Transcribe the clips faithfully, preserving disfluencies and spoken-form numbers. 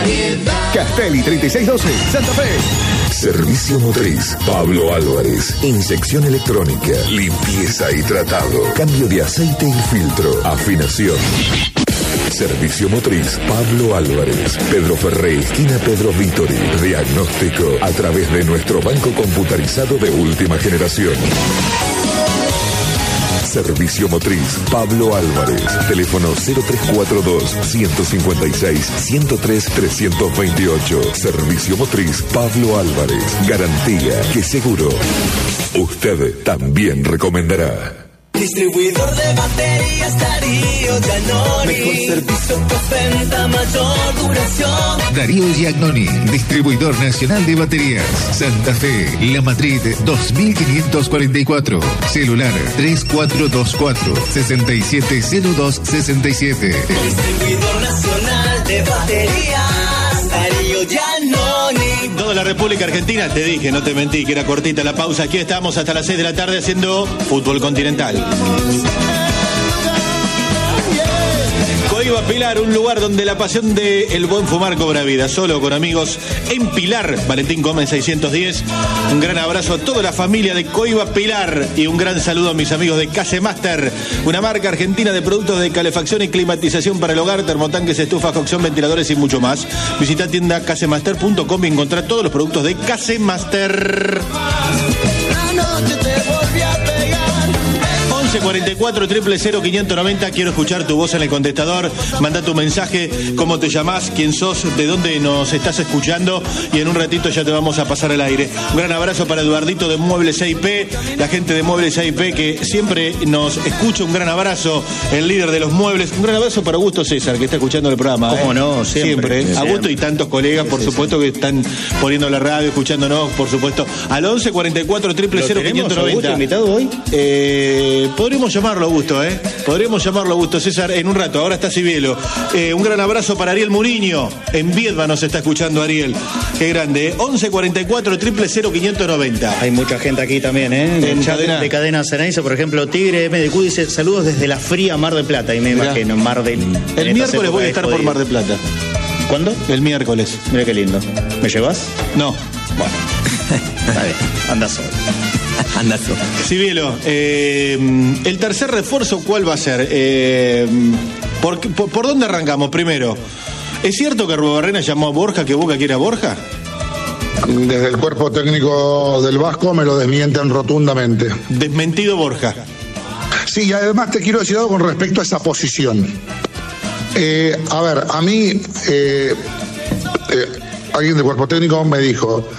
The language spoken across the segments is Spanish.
Castelli treinta y seis doce, Santa Fe. Servicio Motriz Pablo Álvarez. Inyección electrónica, limpieza y tratado. Cambio de aceite y filtro. Afinación. Servicio Motriz Pablo Álvarez. Pedro Ferré, esquina Pedro Vítori. Diagnóstico a través de nuestro banco computarizado de última generación. Servicio Motriz Pablo Álvarez. Teléfono cero tres cuatro dos, uno cinco seis, uno cero tres, tres dos ocho. Servicio Motriz Pablo Álvarez. Garantía que seguro usted también recomendará. Distribuidor de baterías Darío Giannoni. Mejor servicio, postventa, mayor duración. Darío Giannoni, distribuidor nacional de baterías. Santa Fe, La Madrid dos mil quinientos cuarenta y cuatro. Celular tres cuatro dos cuatro, seis siete cero dos seis siete. Distribuidor nacional de baterías Darío Giannoni. Toda la República Argentina, te dije, no te mentí, que era cortita la pausa. Aquí estamos hasta las seis de la tarde haciendo fútbol continental. Coiba Pilar, un lugar donde la pasión de el buen fumar cobra vida. Solo con amigos en Pilar. Valentín Gómez seiscientos diez. Un gran abrazo a toda la familia de Coiba Pilar y un gran saludo a mis amigos de Casemaster, una marca argentina de productos de calefacción y climatización para el hogar, termotanques, estufas, cocción, ventiladores y mucho más. Visita tienda casemaster punto com y encontrá todos los productos de Casemaster. once cuarenta y cuatro, cero cero cero, quinientos noventa. Quiero escuchar tu voz en el contestador. Manda tu mensaje, cómo te llamás, quién sos, de dónde nos estás escuchando, y en un ratito ya te vamos a pasar al aire. Un gran abrazo para Eduardito de Muebles A I P, la gente de Muebles A I P que siempre nos escucha. Un gran abrazo, el líder de los muebles. Un gran abrazo para Augusto César, que está escuchando el programa. ¿Cómo ¿eh? no? Siempre. Siempre. Augusto y tantos colegas, por supuesto, que están poniendo la radio, escuchándonos, por supuesto. Al once cuarenta y cuatro, cero cero cero, quinientos noventa. ¿Invitado hoy? Eh, podríamos llamarlo Augusto, ¿eh? Podríamos llamarlo Augusto César en un rato. Ahora está Cibielo. Eh, un gran abrazo para Ariel Muriño. En Viedma nos está escuchando Ariel. Qué grande, ¿eh? once cuarenta y cuatro, cero cero cero, quinientos noventa. Hay mucha gente aquí también, ¿eh? En En chat cadena. de Cadena Ceneice, por ejemplo, Tigre M D Q dice saludos desde la fría Mar del Plata. Y me Mirá. imagino, Mar del... El miércoles voy a estar por Mar del Plata. ¿Cuándo? El miércoles. Mira qué lindo. ¿Me llevas? No. Bueno. Está bien. Anda solo. Anda solo. Cibielo, eh, el tercer refuerzo, ¿cuál va a ser? Eh, ¿por, por, ¿Por dónde arrancamos primero? ¿Es cierto que Arruabarrena llamó a Borja, que Boca quiere a Borja? Desde el cuerpo técnico del Vasco me lo desmienten rotundamente. Desmentido Borja. Sí, y además te quiero decir algo con respecto a esa posición. Eh, a ver, a mí, eh, eh, alguien del cuerpo técnico me dijo,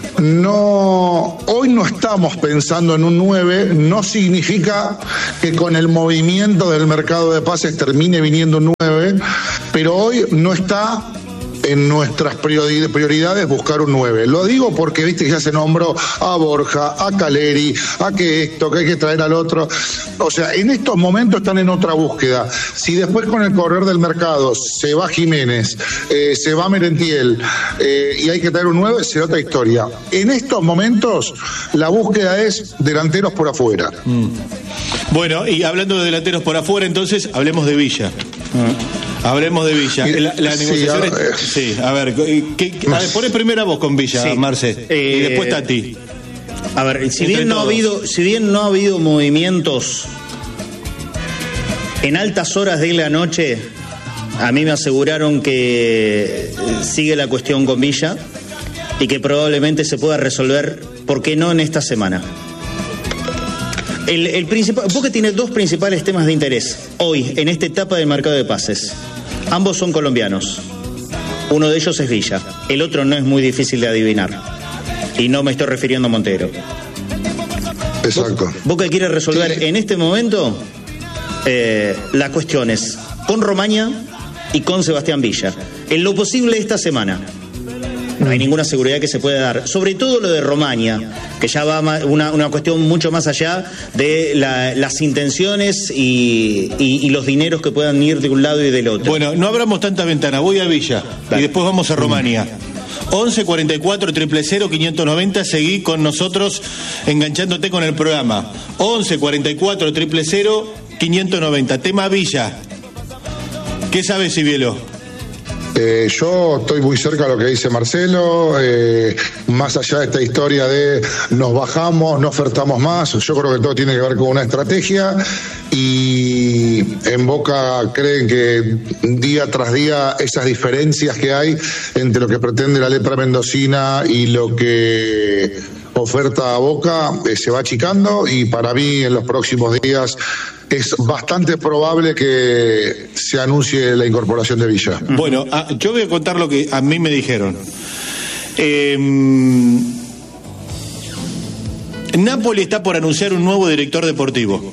no, hoy no estamos pensando en un nueve, no significa que con el movimiento del mercado de pases termine viniendo un nueve, pero hoy no está en nuestras prioridades buscar un nueve. Lo digo porque viste que ya se nombró a Borja, a Caleri, a que esto, que hay que traer al otro. O sea, en estos momentos están en otra búsqueda. Si después con el correr del mercado se va Jiménez, eh, se va Merentiel eh, y hay que traer un nueve, será otra historia. En estos momentos la búsqueda es delanteros por afuera. Mm. Bueno, y hablando de delanteros por afuera, entonces hablemos de Villa. Mm. Hablemos de Villa. La, la sí, negociación a, es... eh, Sí, a ver, ¿qué, qué, a ver, poné primero a vos con Villa, Sí. Marce, Eh, y después Tati. A ver, si Entre bien, no ha todos. habido, si bien no ha habido movimientos en altas horas de la noche, a mí me aseguraron que sigue la cuestión con Villa y que probablemente se pueda resolver, ¿por qué no en esta semana? El, el principal, Boca tiene dos principales temas de interés hoy, en esta etapa del mercado de pases. Ambos son colombianos. Uno de ellos es Villa. El otro no es muy difícil de adivinar. Y no me estoy refiriendo a Montero. Exacto. Boca quiere resolver Sí. en este momento eh, las cuestiones con Romaña y con Sebastián Villa. En lo posible esta semana. No hay ninguna seguridad que se pueda dar. Sobre todo lo de Romaña, que ya va ma- una, una cuestión mucho más allá de la- las intenciones y, y, y los dineros que puedan ir de un lado y del otro. Bueno, no abramos tantas ventanas, voy a Villa Dale. y después vamos a Romania. once cuarenta y cuatro, cero cero cero, quinientos noventa, seguí con nosotros enganchándote con el programa. once cuarenta y cuatro, cero cero cero, quinientos noventa. Tema Villa. ¿Qué sabes, Cibielo? Eh, yo estoy muy cerca de lo que dice Marcelo, eh, más allá de esta historia de nos bajamos, no ofertamos más, yo creo que todo tiene que ver con una estrategia y en Boca creen que día tras día esas diferencias que hay entre lo que pretende la lepra mendocina y lo que oferta a Boca eh, se va achicando y para mí en los próximos días es bastante probable que se anuncie la incorporación de Villa. Bueno, a, yo voy a contar lo que a mí me dijeron. Eh, Napoli está por anunciar un nuevo director deportivo.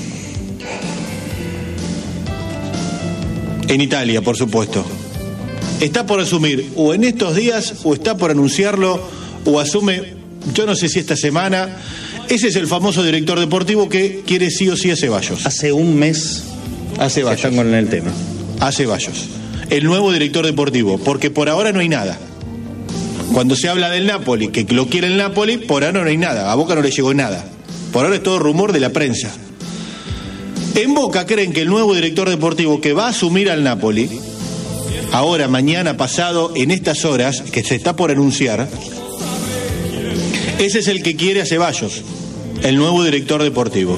En Italia, por supuesto. Está por asumir, o en estos días, o está por anunciarlo, o asume, yo no sé si esta semana. Ese es el famoso director deportivo que quiere sí o sí a Ceballos. Hace un mes A Ceballos. están con el tema. A Ceballos. El nuevo director deportivo, porque por ahora no hay nada. Cuando se habla del Napoli, que lo quiere el Napoli, por ahora no hay nada. A Boca no le llegó nada. Por ahora es todo rumor de la prensa. En Boca creen que el nuevo director deportivo que va a asumir al Napoli, ahora, mañana, pasado, en estas horas, que se está por anunciar, ese es el que quiere a Ceballos, el nuevo director deportivo.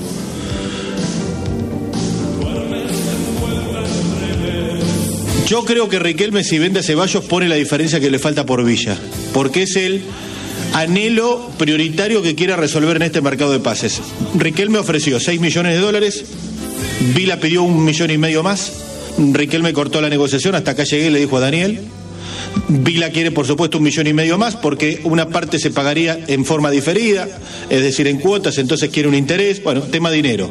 Yo creo que Riquelme, si vende a Ceballos, pone la diferencia que le falta por Villa, porque es el anhelo prioritario que quiere resolver en este mercado de pases. Riquelme ofreció seis millones de dólares, Villa pidió un millón y medio más, Riquelme cortó la negociación, hasta acá llegué, le dijo a Daniel. Villa quiere, por supuesto, un millón y medio más, porque una parte se pagaría en forma diferida, es decir, en cuotas, entonces quiere un interés, bueno, tema dinero.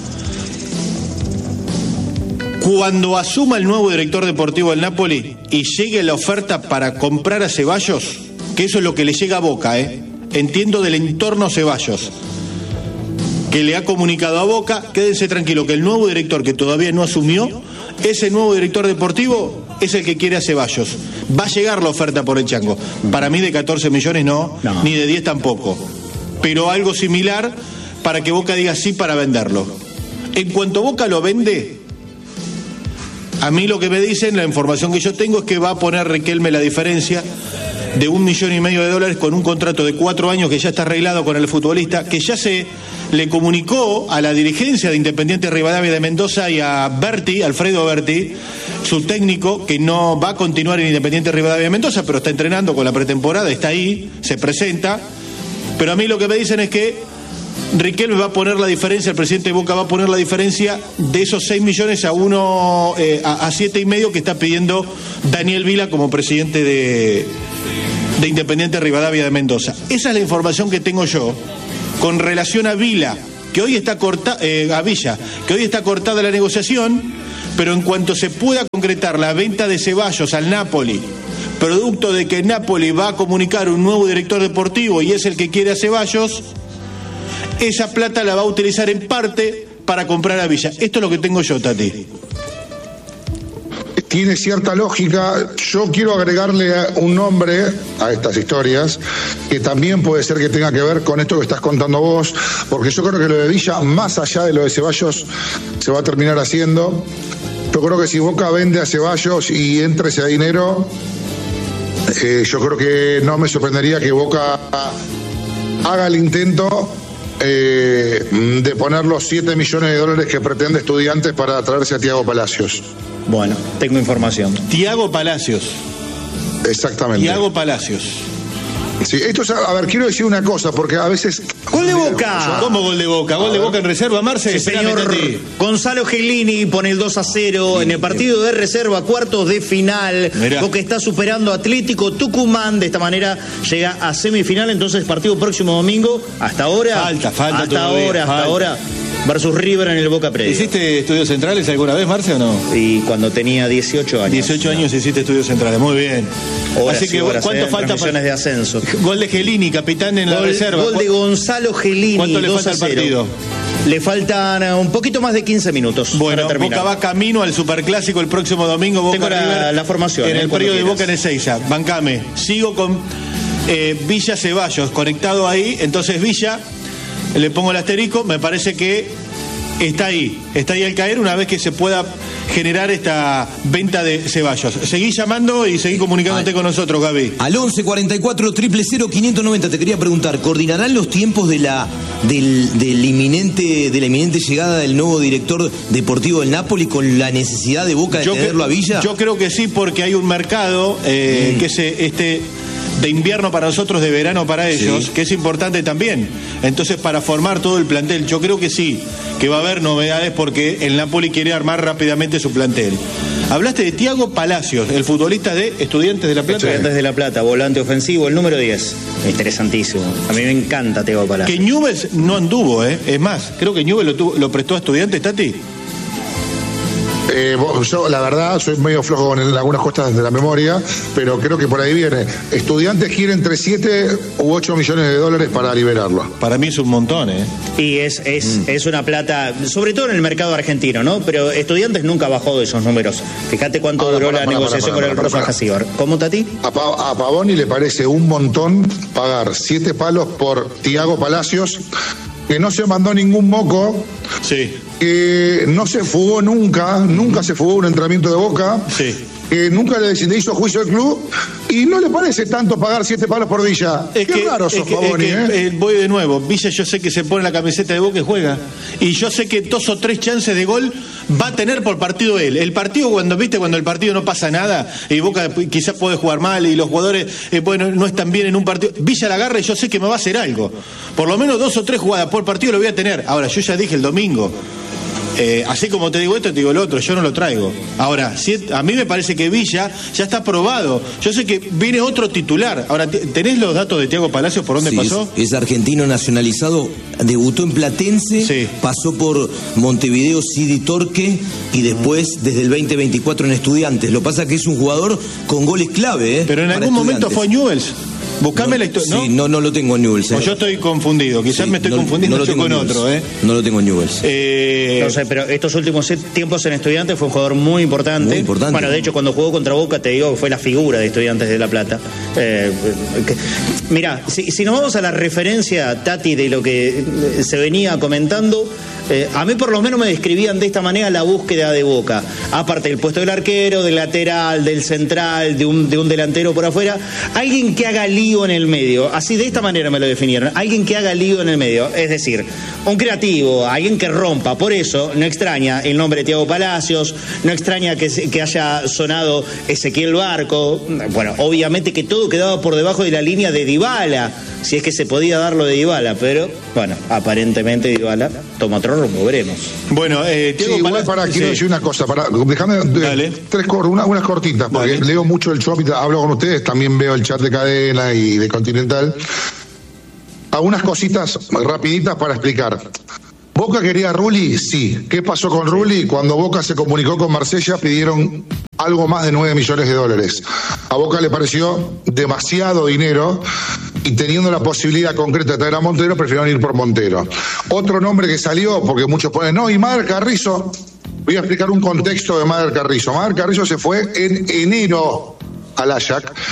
Cuando asuma el nuevo director deportivo del Napoli y llegue la oferta para comprar a Ceballos, que eso es lo que le llega a Boca, ¿eh? Entiendo del entorno Ceballos, que le ha comunicado a Boca, quédense tranquilo que el nuevo director que todavía no asumió, ese nuevo director deportivo es el que quiere a Ceballos. Va a llegar la oferta por el Chango. Para mí de catorce millones no, no, ni de diez tampoco. Pero algo similar para que Boca diga sí para venderlo. En cuanto Boca lo vende, a mí lo que me dicen, la información que yo tengo es que va a poner Riquelme la diferencia de un millón y medio de dólares con un contrato de cuatro años que ya está arreglado con el futbolista, que ya se le comunicó a la dirigencia de Independiente Rivadavia de Mendoza y a Berti, Alfredo Berti, su técnico, que no va a continuar en Independiente Rivadavia de Mendoza, pero está entrenando con la pretemporada, está ahí, se presenta. Pero a mí lo que me dicen es que Riquelme va a poner la diferencia, el presidente de Boca va a poner la diferencia de esos seis millones a uno, eh, a, a siete y medio que está pidiendo Daniel Villa como presidente de, de Independiente Rivadavia de Mendoza. Esa es la información que tengo yo con relación a Villa, que hoy está corta, eh, a Villa, que hoy está cortada la negociación, pero en cuanto se pueda concretar la venta de Ceballos al Napoli, producto de que Napoli va a comunicar un nuevo director deportivo y es el que quiere a Ceballos, esa plata la va a utilizar en parte para comprar a Villa. Esto es lo que tengo yo, Tati. Tiene cierta lógica. Yo quiero agregarle un nombre a estas historias que también puede ser que tenga que ver con esto que estás contando vos, porque yo creo que lo de Villa, más allá de lo de Ceballos, se va a terminar haciendo. Yo creo que si Boca vende a Ceballos y entra ese dinero, eh, yo creo que no me sorprendería que Boca haga el intento Eh, de poner los siete millones de dólares que pretende Estudiantes para traerse a Thiago Palacios. Bueno, tengo información. Thiago Palacios. Exactamente. Thiago Palacios. Sí, esto es, a ver, quiero decir una cosa, porque a veces... ¡Gol de Boca! ¿Cómo gol de Boca? ¿Gol de Boca en reserva, Marce? Sí, señor. Gonzalo Gelini pone el dos a cero en el partido de reserva, cuartos de final. Mirá. Boca está superando a Atlético Tucumán, de esta manera llega a semifinal, entonces partido próximo domingo, hasta ahora... Falta, falta Hasta todavía, ahora, hasta falta. ahora... versus River en el Boca Predio. ¿Hiciste estudios centrales alguna vez, Marce, o no? Y cuando tenía dieciocho años. dieciocho años hiciste estudios centrales, muy bien. Horas Así que, horas, ¿cuánto eh, falta para de ascenso? Gol de Gelini, capitán en la gol, reserva. Gol de Gonzalo Gelini. ¿Cuánto le falta al partido? Le faltan un poquito más de quince minutos. Bueno, para terminar. Boca va camino al Superclásico el próximo domingo. Boca Tengo la, River, la formación. En eh, el predio de quieras. Boca en Ezeiza. Bancame. Sigo con eh, Villa Ceballos conectado ahí. Entonces Villa, le pongo el asterisco, me parece que está ahí. Está ahí al caer una vez que se pueda generar esta venta de Ceballos. Seguí llamando y seguí comunicándote Ay. con nosotros, Gaby. Al once cuarenta y cuatro, cero cero cero, quinientos noventa te quería preguntar, ¿coordinarán los tiempos de la del, del inminente de la inminente llegada del nuevo director deportivo del Napoli con la necesidad de Boca de yo tenerlo que, a Villa? Yo creo que sí, porque hay un mercado eh, mm. que es este de invierno para nosotros, de verano para ellos, sí. que es importante también. Entonces, para formar todo el plantel, yo creo que sí, que va a haber novedades porque el Napoli quiere armar rápidamente su plantel. Hablaste de Thiago Palacios, el futbolista de Estudiantes de La Plata. Estudiantes de La Plata, volante ofensivo, el número diez. Interesantísimo. A mí me encanta Thiago Palacios. Que Newell's no anduvo, ¿eh? Es más, creo que Newell's lo, tuvo, lo prestó a Estudiantes, Tati. Eh, yo, la verdad, soy medio flojo con algunas cosas de la memoria, pero creo que por ahí viene. Estudiantes quieren entre siete u ocho millones de dólares para liberarlo. Para mí es un montón, ¿eh? Y es, es, mm. es una plata, sobre todo en el mercado argentino, ¿no? Pero Estudiantes nunca bajó de esos números. Fíjate cuánto ahora, duró para, la para, negociación para, para, con el Rosa Jacíbar. ¿Cómo, Tati? A, pa, a Pavoni le parece un montón pagar siete palos por Thiago Palacios, que no se mandó ningún moco. Sí. Que no se fugó nunca, nunca se fugó un entrenamiento de Boca, sí. que nunca le, le hizo juicio al club, y no le parece tanto pagar siete palos por Villa. Es Qué que, raro es sos, que, Pavoni, es que, ¿eh? eh, voy de nuevo. Villa, yo sé que se pone la camiseta de Boca y juega. Y yo sé que dos o tres chances de gol va a tener por partido él. El partido, cuando viste, cuando el partido no pasa nada, y Boca quizás puede jugar mal, y los jugadores eh, bueno, no están bien en un partido, Villa la agarra y yo sé que me va a hacer algo. Por lo menos dos o tres jugadas por partido lo voy a tener. Ahora, yo ya dije el domingo, Eh, así como te digo esto, te digo el otro, yo no lo traigo. Ahora, si, a mí me parece que Villa ya está aprobado. Yo sé que viene otro titular. Ahora, ¿tenés los datos de Thiago Palacios por dónde sí, pasó? Es, es argentino nacionalizado, debutó en Platense, sí. pasó por Montevideo City Torque y después desde el veinte veinticuatro en Estudiantes. Lo pasa que es un jugador con goles clave, ¿eh? Pero en algún momento fue Newell's. Buscame no, la historia. Sí, no, no lo tengo en Newell's. ¿eh? O yo estoy confundido, quizás sí, me estoy no, confundiendo no yo con otro, ¿eh? No lo tengo en Newell's. Eh... No sé, pero estos últimos tiempos en Estudiantes fue un jugador muy importante. Muy importante. Bueno, de hecho, cuando jugó contra Boca, te digo que fue la figura de Estudiantes de La Plata. Eh, que, mirá, si, si nos vamos a la referencia, Tati, de lo que se venía comentando, eh, a mí por lo menos me describían de esta manera la búsqueda de Boca. Aparte del puesto del arquero, del lateral, del central, de un, de un delantero por afuera, alguien que haga lío en el medio. Así, de esta manera me lo definieron. Alguien que haga lío en el medio. Es decir, un creativo, alguien que rompa. Por eso no extraña el nombre de Thiago Palacios, no extraña que, que haya sonado Ezequiel Barco. Bueno, obviamente que todo quedaba por debajo de la línea de Dybala, si es que se podía dar lo de Dybala, pero bueno, aparentemente Dybala toma otro rumbo, veremos. Bueno, eh, sí, igual para, quiero sí. decir una cosa, para, déjame de, tres una, unas cortitas, porque Dale. leo mucho el chat, hablo con ustedes, también veo el chat de Cadena y de Continental. Algunas cositas rapiditas para explicar. ¿Boca quería a Rulli? Sí. ¿Qué pasó con Rulli? Cuando Boca se comunicó con Marsella pidieron algo más de nueve millones de dólares. A Boca le pareció demasiado dinero y teniendo la posibilidad concreta de traer a Montero, prefirieron ir por Montero. Otro nombre que salió, porque muchos ponen, no, y Mader Carrizo. Voy a explicar un contexto de Mader Carrizo. Mader Carrizo se fue en enero al Ajax